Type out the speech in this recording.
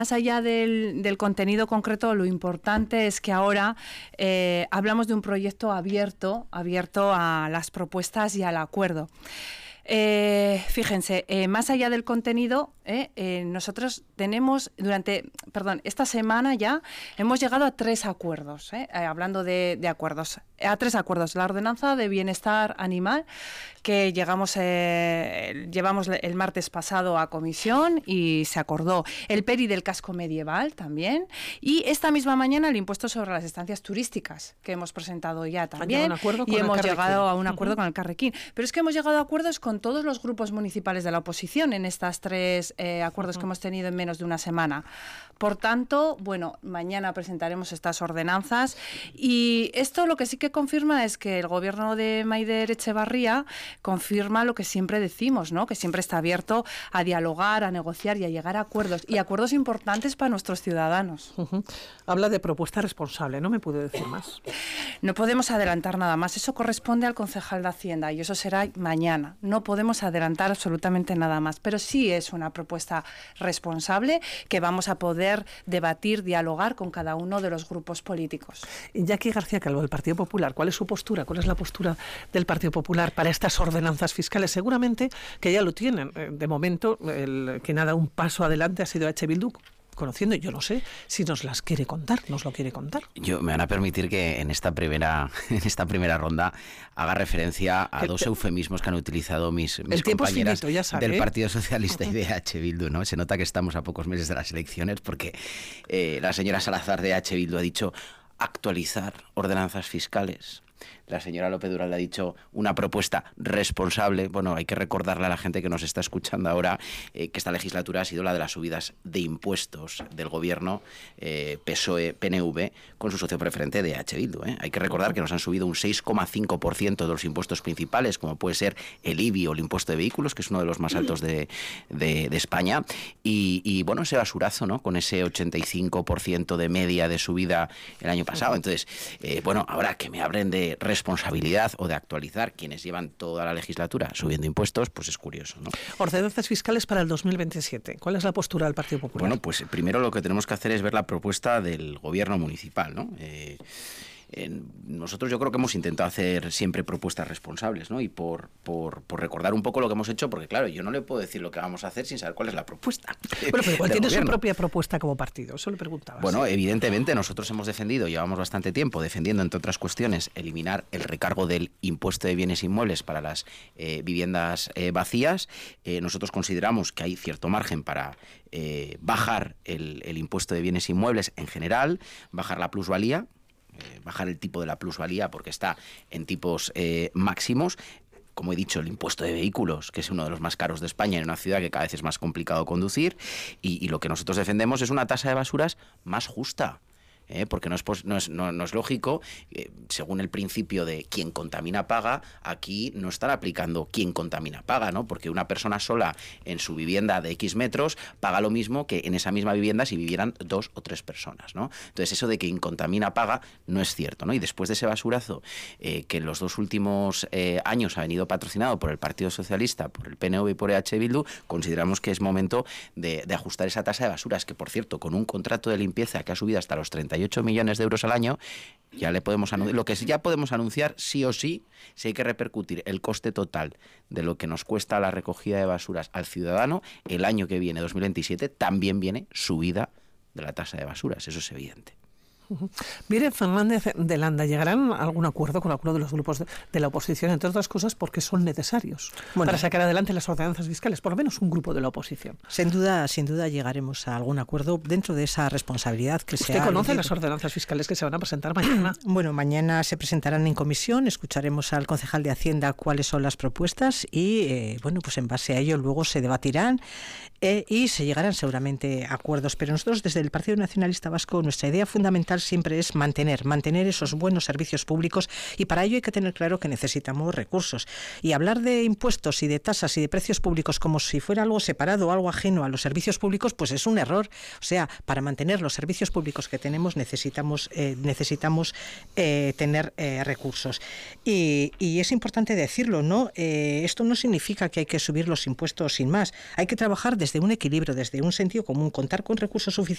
Más allá del contenido concreto, lo importante es que ahora hablamos de un proyecto abierto a las propuestas y al acuerdo. Fíjense, más allá del contenido, nosotros tenemos esta semana ya hemos llegado a 3 acuerdos, hablando de acuerdos, a 3 acuerdos. La ordenanza de bienestar animal que llevamos el martes pasado a comisión y se acordó. El PERI del casco medieval también, y esta misma mañana el impuesto sobre las estancias turísticas que hemos presentado ya también, y hemos llegado a un acuerdo con el Carrequín. Pero es que hemos llegado a acuerdos con todos los grupos municipales de la oposición en estas 3 acuerdos que hemos tenido en menos de una semana. Por tanto, bueno, mañana presentaremos estas ordenanzas, y esto lo que sí que confirma es que el gobierno de Maider Etxebarria confirma lo que siempre decimos, ¿no? Que siempre está abierto a dialogar, a negociar y a llegar a acuerdos, y acuerdos importantes para nuestros ciudadanos. Habla de propuesta responsable, ¿no me puede decir más? No podemos adelantar nada más, eso corresponde al concejal de Hacienda y eso será mañana. No podemos adelantar absolutamente nada más, pero sí es una propuesta responsable que vamos a poder debatir, dialogar con cada uno de los grupos políticos. Jackie García Calvo, del Partido Popular, ¿cuál es su postura? ¿Cuál es la postura del Partido Popular para estas ordenanzas fiscales? Seguramente que ya lo tienen. De momento, quien ha dado un paso adelante ha sido H. Bildu, conociendo, yo no sé si nos las quiere contar, nos lo quiere contar. Me van a permitir que en esta primera ronda haga referencia a 2 eufemismos que han utilizado mis compañeras finito, sabe, del Partido Socialista y de H. Bildu, ¿no? Se nota que estamos a pocos meses de las elecciones porque la señora Salazar de H. Bildu ha dicho actualizar ordenanzas fiscales. La señora López Duralde ha dicho una propuesta responsable. Bueno, hay que recordarle a la gente que nos está escuchando ahora que esta legislatura ha sido la de las subidas de impuestos del gobierno PSOE-PNV con su socio preferente de H. Bildu. Hay que recordar que nos han subido un 6,5% de los impuestos principales, como puede ser el IBI o el impuesto de vehículos, que es uno de los más altos de España. Y bueno, ese basurazo, ¿no? Con ese 85% de media de subida el año pasado. Entonces, bueno, ahora que me hablen de responsabilidad o de actualizar quienes llevan toda la legislatura subiendo impuestos, pues es curioso, ¿no? Ordenanzas fiscales para el 2027. ¿Cuál es la postura del Partido Popular? Bueno, pues primero lo que tenemos que hacer es ver la propuesta del gobierno municipal, ¿no? Nosotros yo creo que hemos intentado hacer siempre propuestas responsables, ¿no? Y por recordar un poco lo que hemos hecho, porque claro, yo no le puedo decir lo que vamos a hacer sin saber cuál es la propuesta. Bueno, pero igual tiene su propia propuesta como partido, eso le preguntaba. Bueno, evidentemente nosotros hemos defendido, llevamos bastante tiempo defendiendo, entre otras cuestiones, eliminar el recargo del impuesto de bienes inmuebles para las viviendas vacías. Nosotros consideramos que hay cierto margen para bajar el impuesto de bienes inmuebles en general, bajar la plusvalía, bajar el tipo de la plusvalía porque está en tipos máximos. Como he dicho, el impuesto de vehículos, que es uno de los más caros de España en una ciudad que cada vez es más complicado conducir, y lo que nosotros defendemos es una tasa de basuras más justa. Porque no es lógico, según el principio de quien contamina paga, aquí no están aplicando quien contamina paga, ¿no? Porque una persona sola en su vivienda de X metros paga lo mismo que en esa misma vivienda si vivieran 2 o 3 personas, ¿no? Entonces eso de quien contamina paga no es cierto, ¿no? Y después de ese basurazo que en los 2 últimos años ha venido patrocinado por el Partido Socialista, por el PNV y por EH Bildu, consideramos que es momento de ajustar esa tasa de basuras, que por cierto, con un contrato de limpieza que ha subido hasta los 38 millones de euros al año, ya le podemos anunciar, lo que ya podemos anunciar sí o sí, si hay que repercutir el coste total de lo que nos cuesta la recogida de basuras al ciudadano, el año que viene, 2027, también viene subida de la tasa de basuras, eso es evidente. Mire, Fernández de Landa, ¿llegarán a algún acuerdo con alguno de los grupos de la oposición, entre otras cosas porque son necesarios para sacar adelante las ordenanzas fiscales, por lo menos un grupo de la oposición? Sin duda llegaremos a algún acuerdo dentro de esa responsabilidad que se ha... ¿Usted conoce las ordenanzas fiscales que se van a presentar mañana? Bueno, mañana se presentarán en comisión, escucharemos al concejal de Hacienda cuáles son las propuestas y, bueno, pues en base a ello luego se debatirán y se llegarán seguramente a acuerdos. Pero nosotros desde el Partido Nacionalista Vasco, nuestra idea fundamental siempre es mantener esos buenos servicios públicos, y para ello hay que tener claro que necesitamos recursos. Y hablar de impuestos y de tasas y de precios públicos como si fuera algo separado o algo ajeno a los servicios públicos, pues es un error. O sea, para mantener los servicios públicos que tenemos necesitamos tener recursos. Y es importante decirlo, ¿no? Esto no significa que hay que subir los impuestos sin más. Hay que trabajar desde un equilibrio, desde un sentido común, contar con recursos suficientes